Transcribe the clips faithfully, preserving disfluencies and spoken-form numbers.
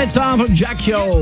Great song from Jack Yo.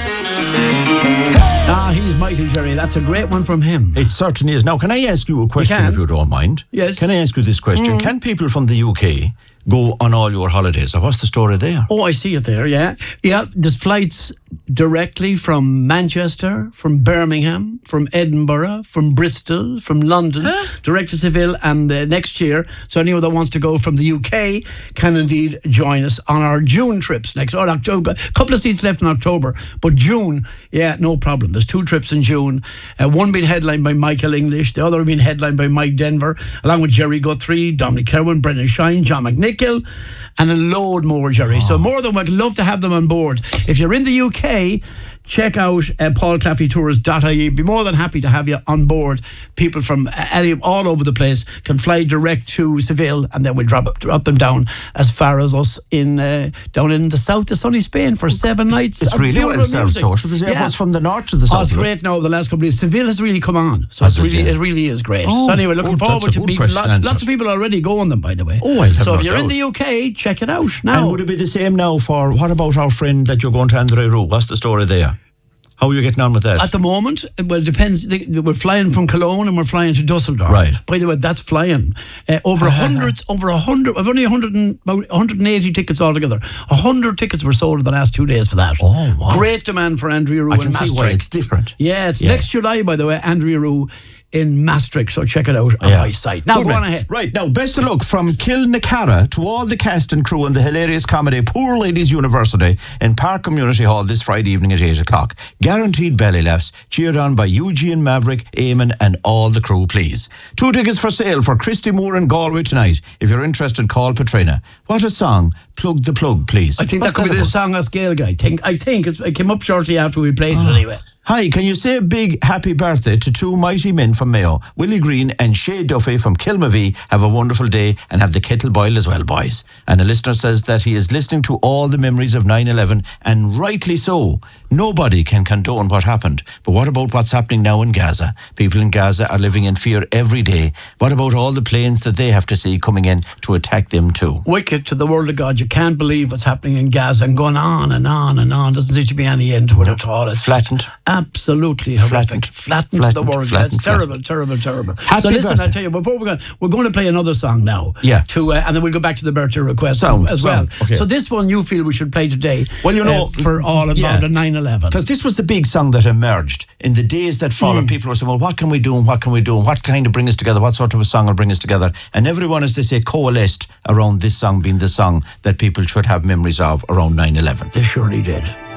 Ah, he's mighty, Jerry. That's a great one from him. It certainly is. Now, can I ask you a question, You if you don't mind? Yes. Can I ask you this question? Mm. Can people from the U K go on all your holidays? Or what's the story there? Oh, I see it there, yeah. Yeah, there's flights directly from Manchester, from Birmingham, from Edinburgh, from Bristol, from London, huh? direct to Seville, and uh, next year, so anyone that wants to go from the U K can indeed join us on our June trips next, or October. A couple of seats left in October, but June, yeah, no problem. There's two trips in June, uh, one being headlined by Michael English, the other being headlined by Mike Denver, along with Jerry Guthrie, Dominic Kerwin, Brendan Shine, John McNichol, and a load more, Jerry. Oh. So more than we'd love to have them on board. If you're in the U K, check out uh, paul claffey tours dot I E. Be more than happy to have you on board. People from uh, all over the place can fly direct to Seville, and then we'll drop, drop them down as far as us in uh, down in the south of sunny Spain for seven nights. It's really well served, so there's airports yeah. from the north to the south. Oh, it's great now. The last couple of years, Seville has really come on, so Has it's it, really yeah. it really is great. Oh, so anyway, looking oh, forward to meeting lo- lots of people already go on them, by the way. Oh, I have so no if you're doubt. in the U K, check it out now. And would it be the same now for what about our friend that you're going to Andre Roux? What's the story there? How are you getting on with that? At the moment, well, it depends. We're flying from Cologne and we're flying to Dusseldorf. Right. By the way, that's flying. Uh, over a hundred, over a hundred, I've only a hundred and, about one hundred eighty tickets altogether. A hundred tickets were sold in the last two days for that. Oh, wow. Great demand for Andrea Roux I in can see Maastricht. why it's different. Yeah, it's Yeah. next July, by the way, Andrea Roux in Maastricht, so check it out on Yeah. my site. Now, Good go man. on ahead. Right, now, best of luck from Kilnacara to all the cast and crew in the hilarious comedy Poor Ladies University in Park Community Hall this Friday evening at eight o'clock. Guaranteed belly laughs, cheered on by Eugene, Maverick, Eamon and all the crew, please. Two tickets for sale for Christy Moore in Galway tonight. If you're interested, call Patrina. What a song. Plug the plug, please. I think What's that could be about? the song of Scale Guy. I think, I think it's, it came up shortly after we played Oh. it anyway. Hi, can you say a big happy birthday to two mighty men from Mayo? Willie Green and Shay Duffy from Kilmavie. Have a wonderful day and have the kettle boiled as well, boys. And a listener says that he is listening to all the memories of nine eleven, and rightly so. Nobody can condone what happened. But what about what's happening now in Gaza? People in Gaza are living in fear every day. What about all the planes that they have to see coming in to attack them too? Wicked to the world of God. You can't believe what's happening in Gaza and going on and on and on. Doesn't seem to be any end to it at all. It's Flattened. Absolutely horrific. Flattened. Flattened, Flattened, to the world. flattened, It's terrible, flattened. terrible, terrible. Happy so listen, birthday. I tell you, before we're going, we're going to play another song now. Yeah. To uh, and then we'll go back to the birthday request Sound, as sound, well. okay. So this one you feel we should play today. Well, you know, uh, for all about yeah. the nine eleven. Because this was the big song that emerged in the days that followed. Mm. People were saying, well, what can we do and what can we do and what kind of bring us together? What sort of a song will bring us together? And everyone, as they say, coalesced around this song being the song that people should have memories of around nine eleven. They surely did.